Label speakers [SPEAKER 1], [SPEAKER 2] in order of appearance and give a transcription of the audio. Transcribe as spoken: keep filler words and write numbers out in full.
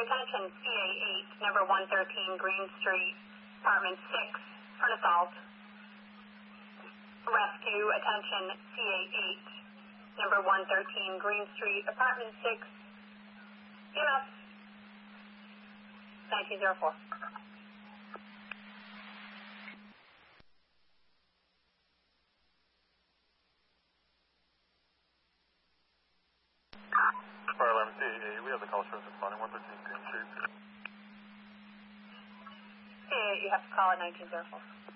[SPEAKER 1] attention, C A eight, number one thirteen Green Street, apartment six, for an assault. Rescue, attention, C A eight, number one thirteen Green Street, apartment six, E M S, nineteen oh four.
[SPEAKER 2] Fire alarm C A eight, we have the call service responding, one thirteen Green Street.
[SPEAKER 1] C A eight, you have to call at nineteen oh four.